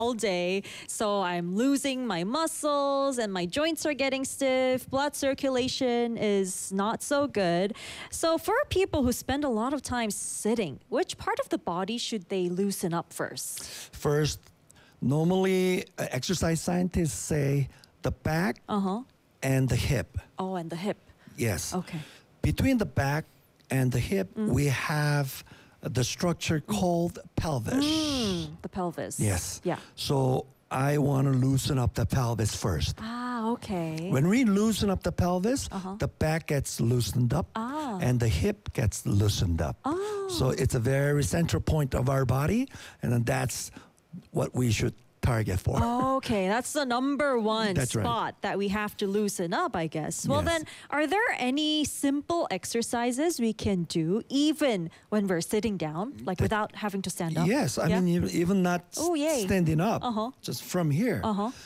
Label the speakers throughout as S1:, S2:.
S1: all day. So I'm losing my muscles and my joints are getting stiff. Blood circulation is not so good. So for people who spend a lot of time sitting, which part of the body should they loosen up first?
S2: First, normally exercise scientists say the back and the hip.
S1: Oh, and the hip.
S2: Yes.
S1: Okay.
S2: Between the back and the hip, we have the structure called pelvis.
S1: The pelvis.
S2: Yes.
S1: Yeah.
S2: So I want to loosen up the pelvis first.
S1: Ah, okay.
S2: When we loosen up the pelvis, the back gets loosened up and the hip gets loosened up. So it's a very central point of our body, and then that's what we should target for.
S1: Okay, that's the number one
S2: That's right.
S1: spot that we have to loosen up, I guess. Well,
S2: Yes.
S1: then, are there any simple exercises we can do even when we're sitting down, like without having to stand up?
S2: Yes, I
S1: Yeah?
S2: mean, even not
S1: Oh, yay.
S2: standing up, just from here.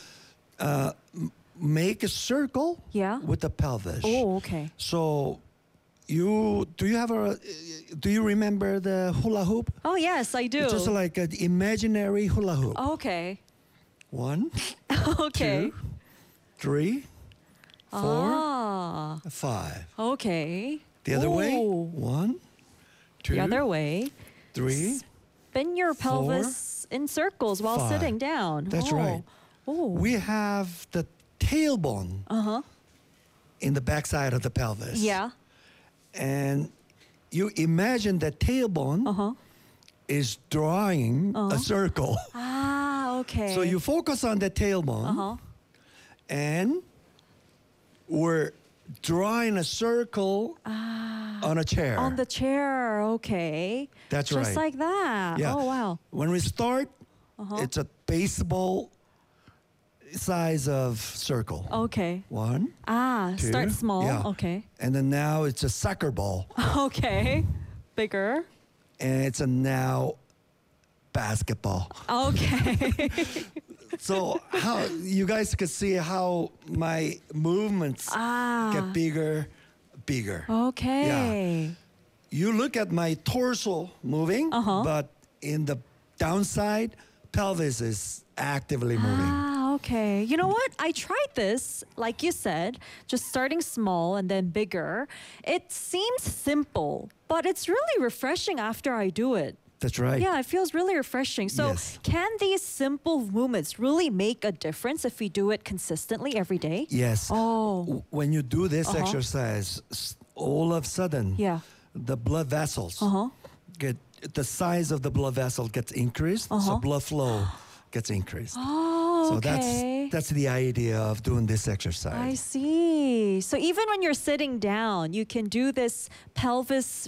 S2: Make a circle
S1: Yeah.
S2: with the pelvis.
S1: Oh, okay.
S2: So do you remember the hula hoop?
S1: Oh, yes, I do.
S2: It's just like an imaginary hula hoop.
S1: Okay.
S2: 1,
S1: Okay.
S2: 2, 3, 4,
S1: Ah,
S2: 5.
S1: okay.
S2: The other way.
S1: Oh,
S2: 1, 2,
S1: the other way.
S2: 3.
S1: Spin your pelvis in circles while
S2: 5.
S1: sitting down.
S2: That's right.
S1: Oh.
S2: We have the tailbone in the backside of the pelvis.
S1: Yeah.
S2: And you imagine that tailbone is drawing a circle.
S1: Ah, okay.
S2: So you focus on the tailbone and we're drawing a circle on a chair.
S1: On the chair, okay.
S2: That's
S1: Just
S2: right.
S1: like that.
S2: Yeah.
S1: Oh, wow.
S2: When we start, it's a baseball size of circle.
S1: Okay.
S2: 1,
S1: Ah,
S2: 2.
S1: start small.
S2: Yeah.
S1: Okay.
S2: And then now it's a soccer ball.
S1: Okay. Bigger.
S2: And it's a now basketball.
S1: Okay.
S2: So how you guys could see how my movements get bigger.
S1: Okay.
S2: You look at my torso moving, but in the downside, pelvis is actively moving.
S1: Ah, okay. You know what? I tried this, like you said, just starting small and then bigger. It seems simple, but it's really refreshing after I do it.
S2: That's right.
S1: Yeah, it feels really refreshing. So,
S2: Yes.
S1: can these simple movements really make a difference if we do it consistently every day?
S2: Yes.
S1: Oh,
S2: When you do this exercise, all of a sudden,
S1: yeah.
S2: the blood vessels get the size of the blood vessel gets increased, so blood flow gets increased.
S1: Oh,
S2: So
S1: okay.
S2: that's the idea of doing this
S1: I
S2: exercise.
S1: see. So even when you're sitting down, you can do this pelvis,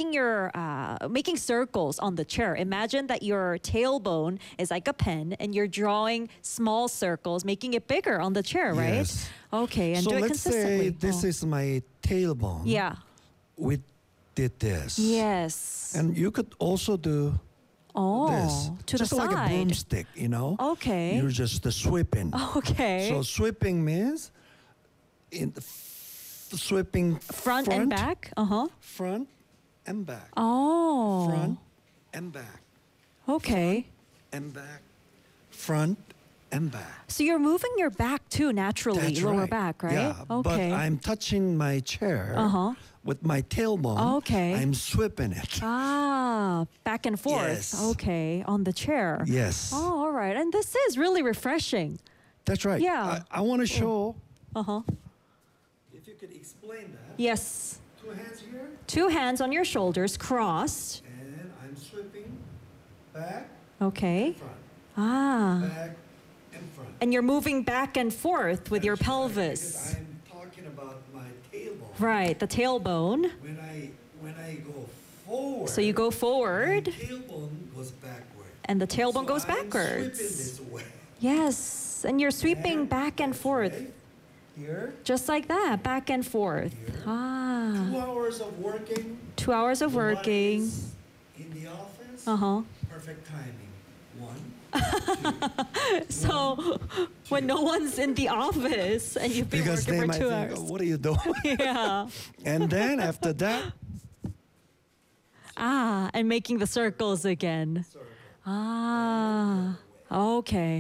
S1: making circles on the chair. Imagine that your tailbone is like a pen, and you're drawing small circles, making it bigger on the chair, right?
S2: Yes.
S1: Okay, and
S2: So
S1: do it
S2: let's
S1: consistently.
S2: say this is my tailbone.
S1: Yeah.
S2: We did this.
S1: Yes.
S2: And you could also do this.
S1: To
S2: just
S1: the
S2: like a
S1: side.
S2: broomstick, you know?
S1: Okay.
S2: You're just sweeping.
S1: Okay.
S2: So sweeping means in the sweeping
S1: front and back.
S2: front and back,
S1: Oh.
S2: front and back,
S1: Okay.
S2: and back, front and back.
S1: So you're moving your back too naturally,
S2: That's
S1: lower
S2: right.
S1: back, right?
S2: Yeah,
S1: Okay.
S2: but I'm touching my chair with my tailbone.
S1: Okay.
S2: I'm sweeping it.
S1: Back and forth.
S2: Yes.
S1: Okay, on the chair.
S2: Yes.
S1: Oh, all right. And this is really refreshing.
S2: That's right.
S1: Yeah.
S2: I want to show.
S1: Uh-huh.
S2: If you could explain that.
S1: Yes.
S2: 2 hands here,
S1: 2 hands on your shoulders, crossed.
S2: and I'm sweeping back,
S1: Okay.
S2: front, back, and front.
S1: And you're moving back and forth with your
S2: That's right,
S1: pelvis.
S2: because I'm talking about my tailbone.
S1: Right, the tailbone.
S2: When I go forward.
S1: So you go forward,
S2: My tailbone goes backward.
S1: and the tailbone goes
S2: I'm sweeping
S1: backwards.
S2: this way.
S1: Yes, and you're sweeping back and forth.
S2: Right here.
S1: Just like that, back and forth.
S2: 2 hours of working.
S1: 2 hours of
S2: The one
S1: working.
S2: is in the office. Perfect timing. 1.
S1: So when no one's in the office and you've been
S2: Because
S1: working
S2: they
S1: for
S2: might
S1: 2
S2: think,
S1: hours.
S2: "Oh, what are you doing?"
S1: Yeah.
S2: And then after that,
S1: And making the circles again. Okay.